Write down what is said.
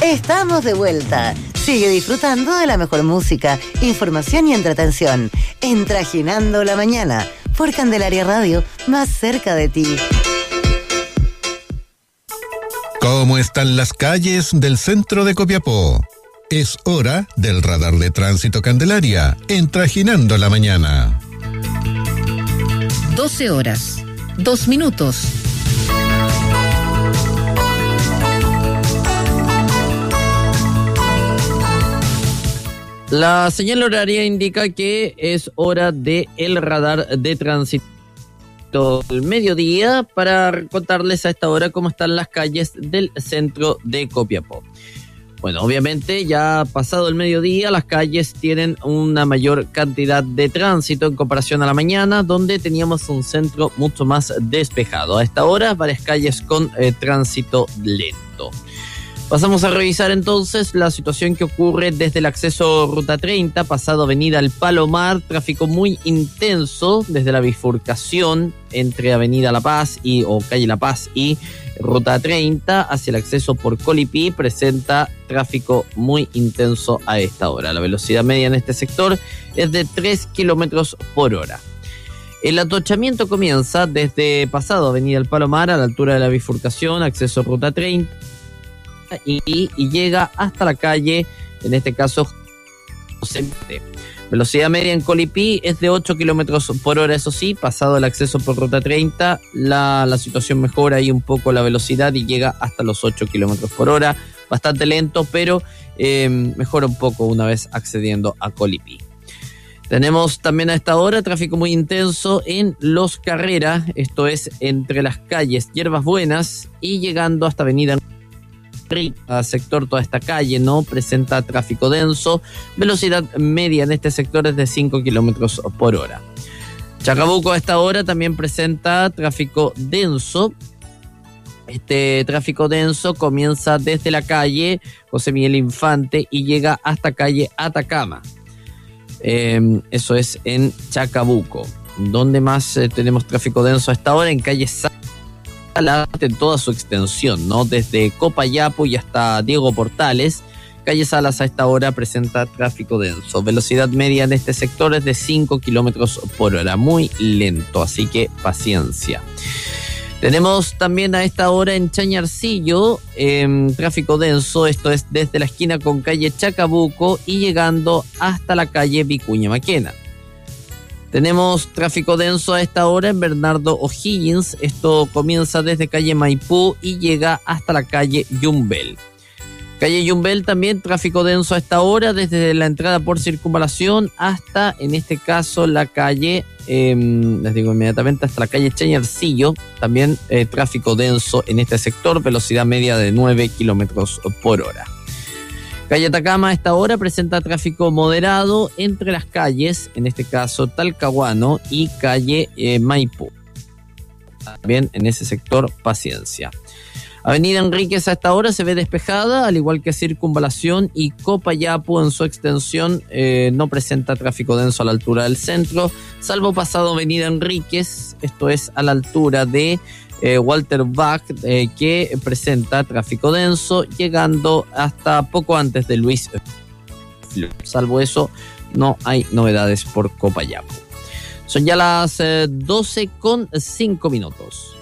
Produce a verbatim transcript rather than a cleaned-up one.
Estamos de vuelta. Sigue disfrutando de la mejor música, información y entretención en Trajinando la Mañana por Candelaria Radio, más cerca de ti. ¿Cómo están las calles del centro de Copiapó? Es hora del radar de tránsito Candelaria en Trajinando la Mañana. doce horas, dos minutos. La señal horaria indica que es hora de el radar de tránsito del mediodía para contarles a esta hora cómo están las calles del centro de Copiapó. Bueno, obviamente ya pasado el mediodía las calles tienen una mayor cantidad de tránsito en comparación a la mañana, donde teníamos un centro mucho más despejado. A esta hora varias calles con eh, tránsito lento. Pasamos a revisar entonces la situación que ocurre desde el acceso Ruta treinta, pasado Avenida El Palomar, tráfico muy intenso desde la bifurcación entre Avenida La Paz y o Calle La Paz y Ruta treinta hacia el acceso por Colipí, presenta tráfico muy intenso a esta hora. La velocidad media en este sector es de tres kilómetros por hora. El atochamiento comienza desde pasado Avenida El Palomar a la altura de la bifurcación, acceso Ruta treinta, Y, y llega hasta la calle, en este caso, José. Velocidad media en Colipí es de ocho kilómetros por hora, eso sí, pasado el acceso por Ruta treinta, la, la situación mejora ahí un poco la velocidad y llega hasta los ocho kilómetros por hora, bastante lento, pero eh, mejora un poco una vez accediendo a Colipí. Tenemos también a esta hora tráfico muy intenso en Los Carreras, esto es entre las calles Hierbas Buenas y llegando hasta Avenida a sector, toda esta calle no presenta tráfico denso, velocidad media en este sector es de cinco kilómetros por hora. Chacabuco a esta hora también presenta tráfico denso. Este tráfico denso comienza desde la calle José Miguel Infante y llega hasta calle Atacama. Eh, eso es en Chacabuco. ¿Dónde más eh, tenemos tráfico denso a esta hora? En calle Sa en toda su extensión, ¿no? Desde Copayapo y hasta Diego Portales, calle Salas a esta hora presenta tráfico denso. Velocidad media en este sector es de cinco kilómetros por hora, muy lento, así que paciencia. Tenemos también a esta hora en Chañarcillo eh, tráfico denso, esto es desde la esquina con calle Chacabuco y llegando hasta la calle Vicuña Maquena. Tenemos tráfico denso a esta hora en Bernardo O'Higgins. Esto comienza desde calle Maipú y llega hasta la calle Yumbel. Calle Yumbel también tráfico denso a esta hora desde la entrada por circunvalación hasta, en este caso, la calle, eh, les digo inmediatamente, hasta la calle Chañarcillo. También eh, tráfico denso en este sector, velocidad media de nueve kilómetros por hora. Calle Atacama a esta hora presenta tráfico moderado entre las calles, en este caso Talcahuano y calle eh, Maipú. También en ese sector, paciencia. Avenida Enríquez a esta hora se ve despejada, al igual que Circunvalación y Copayapo en su extensión eh, no presenta tráfico denso a la altura del centro, salvo pasado Avenida Enríquez, esto es a la altura de Eh, Walter Bach, eh, que presenta tráfico denso, llegando hasta poco antes de Luis Flores. Salvo eso, no hay novedades por Copayapo. Son ya las eh, doce con cinco minutos.